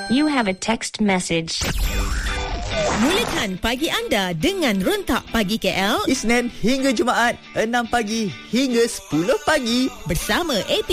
You have a text message. Mulakan pagi anda dengan Rentak Pagi KL Isnin hingga Jumaat 6 pagi hingga 10 pagi bersama AP